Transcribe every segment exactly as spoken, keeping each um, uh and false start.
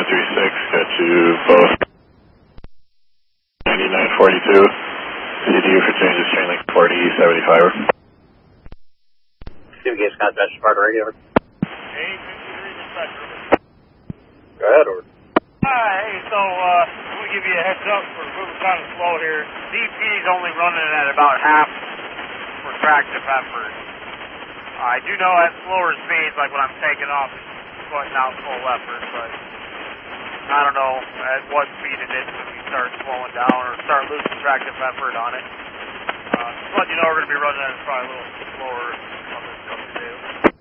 seven three six, got you both ninety-nine forty-two. C D U for changes, train link forty seventy-five. Steve Gates, contact Sparta Radio. Hey, fifty-three dispatcher. Go ahead, over. Hi, hey, so uh, I'm going to give you a heads up. We're moving kind of slow here. D P's only running at about half for tractive effort. I do know at slower speeds, like when I'm taking off, it's putting out full effort, but I don't know at what speed it is when we start slowing down or start losing tractive effort on it. Uh, just letting you know we're going to be running at probably a little slower on this stuff too.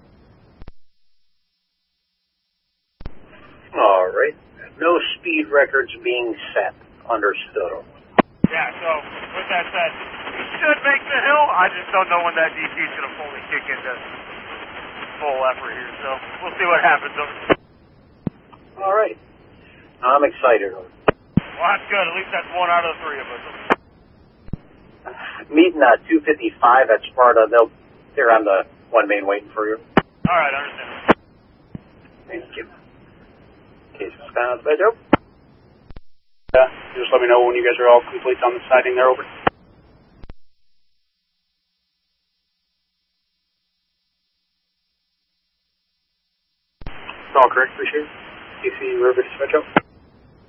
All right. No speed records being set. Understood. Yeah, so with that said, we should make the hill. I just don't know when that D P is going to fully kick into full effort here, so we'll see what happens. All right. I'm excited. Well, that's good. At least that's one out of the three of us. Meeting at two fifty-five at Sparta. They'll, they're on the one main waiting for you. All right, I understand. Thank you. Case Wisconsin, Pedro. Yeah, just let me know when you guys are all complete on the siding there, over. All correct, appreciate it. D C River Dispatch out.